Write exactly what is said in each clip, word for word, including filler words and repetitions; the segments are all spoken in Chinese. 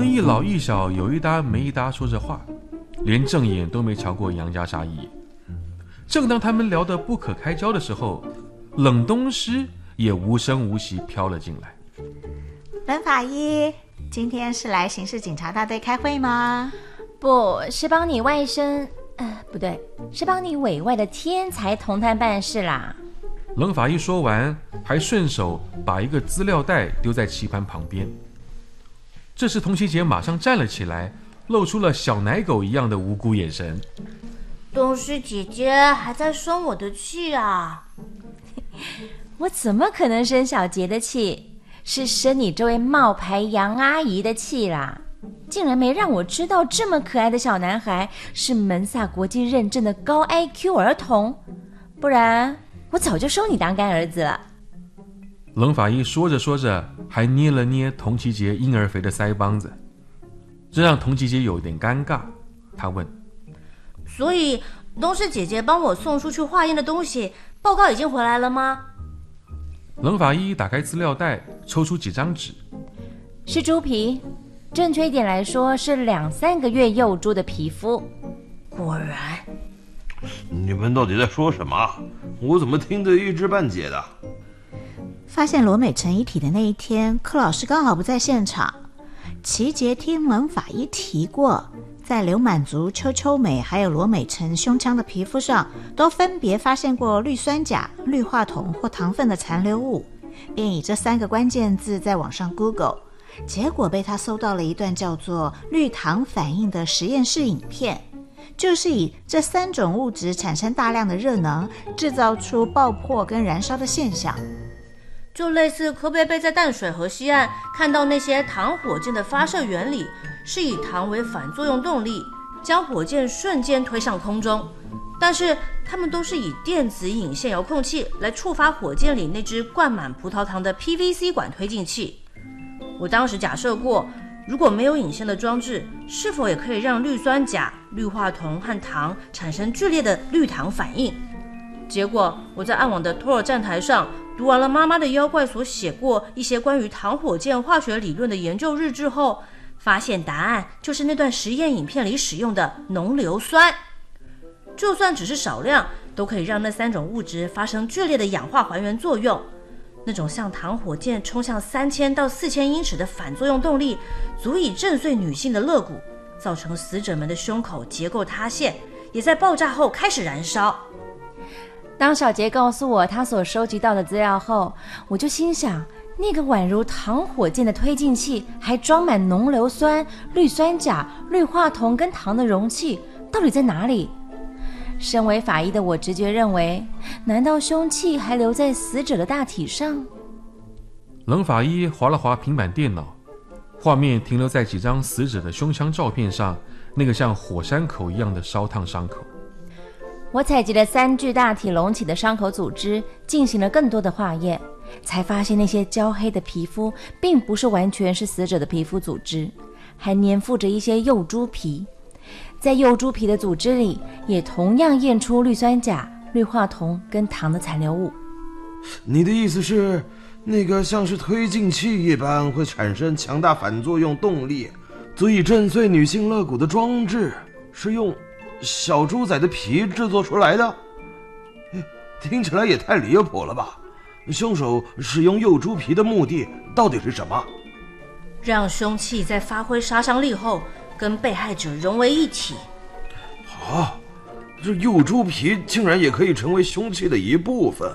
们一老一小有一搭没一搭说着话，连正眼都没瞧过杨家沙一眼。正当他们聊得不可开交的时候，冷东师也无声无息飘了进来。 冷法医，今天是来刑事警察大队开会吗？ 不是帮你外甥，呃，不对，是帮你委外的天才同探办事啦。 冷法医说完，还顺手把一个资料袋丢在棋盘旁边。这时童琪姐马上站了起来，露出了小奶狗一样的无辜眼神。 东师姐姐还在生我的气啊！ 我怎么可能生小杰的气？是生你这位冒牌杨阿姨的气啦！竟然没让我知道这么可爱的小男孩是门萨国际认证的高 I Q 儿童，不然我早就收你当干儿子了。 冷法医说着说着，还捏了捏童琪杰婴儿肥的腮帮子，这让童琪杰有点尴尬。他问： 所以东师姐姐帮我送出去化验的东西报告已经回来了吗？ 冷法医打开资料袋，抽出几张纸。 是猪皮，正确一点来说是两三个月幼猪的皮肤。 果然。 你们到底在说什么？我怎么听得一知半解的？ 发现罗美成遗体的那一天，柯老师刚好不在现场。齐杰听冷法医提过，在刘满族、邱秋美还有罗美成胸腔的皮肤上，都分别发现过氯酸钾、氯化铜或糖分的残留物，便以这三个关键字在网上 Google， 结果被他搜到了一段叫做氯糖反应的实验室影片，就是以这三种物质产生大量的热能，制造出爆破跟燃烧的现象。 就类似柯贝贝在淡水河西岸看到那些糖火箭的发射原理，是以糖为反作用动力，将火箭瞬间推上空中，但是它们都是以电子引线遥控器来触发火箭里那只灌满葡萄糖的 P V C 管推进器。我当时假设过，如果没有引线的装置，是否也可以让氯酸钾、氯化铜和糖产生剧烈的氯糖反应？结果我在暗网的托尔站台上读完了妈妈的妖怪所写过一些关于糖火箭化学理论的研究日志后，发现答案就是那段实验影片里使用的浓硫酸。就算只是少量，都可以让那三种物质发生剧烈的氧化还原作用。那种像糖火箭冲向三千到四千英尺的反作用动力，足以震碎女性的肋骨，造成死者们的胸口结构塌陷，也在爆炸后开始燃烧。 当小杰告诉我他所收集到的资料后，我就心想，那个宛如糖火箭的推进器还装满浓硫酸、氯酸钾、氯化铜跟糖的容器到底在哪里？身为法医的我直觉认为，难道凶器还留在死者的大体上？ 冷法医滑了滑平板电脑，画面停留在几张死者的胸腔照片上，那个像火山口一样的烧烫伤口。 我采集了三具大体隆起的伤口组织，进行了更多的化验，才发现那些焦黑的皮肤并不是完全是死者的皮肤组织，还粘附着一些幼猪皮。在幼猪皮的组织里，也同样验出氯酸钾、氯化铜跟糖的残留物。 你的意思是，那个像是推进器一般会产生强大反作用动力，足以震碎女性肋骨的装置，是用小猪仔的皮制作出来的？听起来也太离谱了吧！凶手使用幼猪皮的目的到底是什么？ 让凶器在发挥杀伤力后跟被害者融为一体。 啊，这幼猪皮竟然也可以成为凶器的一部分。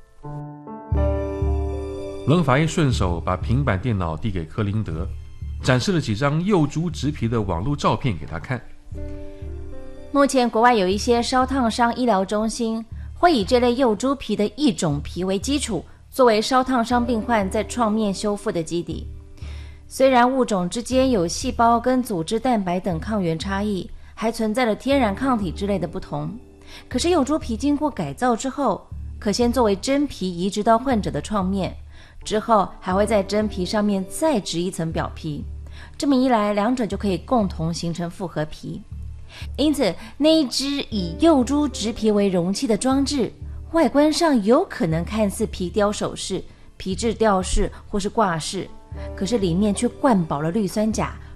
冷法医顺手把平板电脑递给柯林德，展示了几张幼猪植皮的网络照片给他看。 目前国外有一些烧烫伤医疗中心会以这类幼猪皮的一种皮为基础，作为烧烫伤病患在创面修复的基底。虽然物种之间有细胞跟组织蛋白等抗原差异，还存在了天然抗体之类的不同，可是幼猪皮经过改造之后，可先作为真皮移植到患者的创面，之后还会在真皮上面再植一层表皮，这么一来，两者就可以共同形成复合皮。因此，那一只以幼猪植皮为容器的装置，外观上有可能看似皮雕首饰、皮质吊饰或是挂饰，可是里面却灌饱了氯酸钾、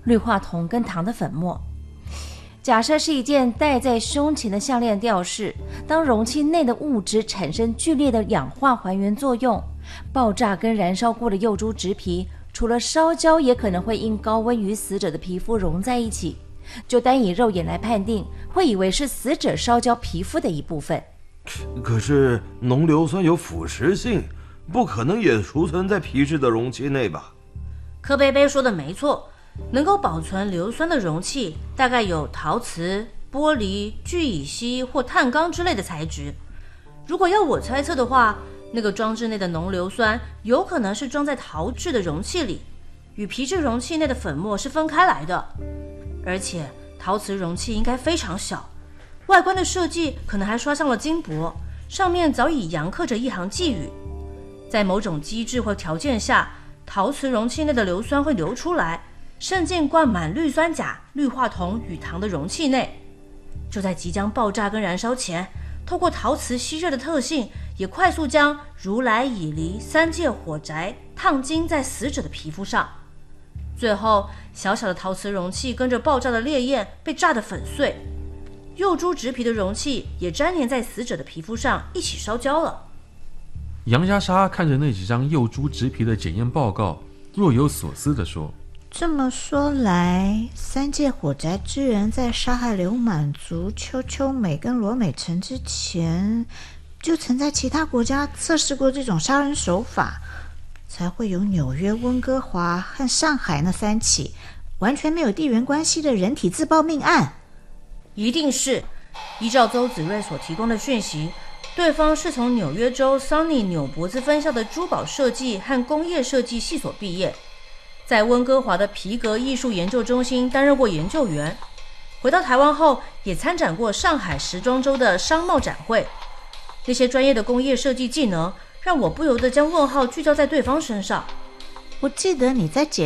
氯化铜跟糖的粉末。假设是一件戴在胸前的项链吊饰，当容器内的物质产生剧烈的氧化还原作用，爆炸跟燃烧过的幼猪植皮除了烧焦，也可能会因高温与死者的皮肤融在一起，就单以肉眼来判定，会以为是死者烧焦皮肤的一部分。 可是浓硫酸有腐蚀性，不可能也储存在皮质的容器内吧？ 柯贝贝说的没错，能够保存硫酸的容器大概有陶瓷、玻璃、聚乙烯或碳钢之类的材质。如果要我猜测的话，那个装置内的浓硫酸有可能是装在陶制的容器里，与皮质容器内的粉末是分开来的。而且陶瓷容器应该非常小，外观的设计可能还刷上了金箔，上面早已扬刻着一行寄语。在某种机制或条件下，陶瓷容器内的硫酸会流出来，渗进灌满氯酸钾、氯化铜与糖的容器内。就在即将爆炸跟燃烧前，透过陶瓷吸热的特性，也快速将如来、乙离三界火宅烫金在死者的皮肤上。最后，小小的陶瓷容器跟着爆炸的烈焰被炸得粉碎，幼猪植皮的容器也粘连在死者的皮肤上，一起烧焦了。 杨家沙看着那几张幼猪植皮的检验报告，若有所思地说： 这么说来，三界火宅之人在杀害刘满族、邱秋美跟罗美辰之前，就曾在其他国家测试过这种杀人手法，才会有纽约、温哥华和上海那三起完全没有地缘关系的人体自爆命案。 一定是依照邹子睿所提供的讯息，对方是从纽约州桑尼纽博兹分校的珠宝设计和工业设计系所毕业，在温哥华的皮革艺术研究中心担任过研究员，回到台湾后也参展过上海时装周的商贸展会。那些专业的工业设计技能让我不由得将问号聚焦在对方身上。 我记得你在解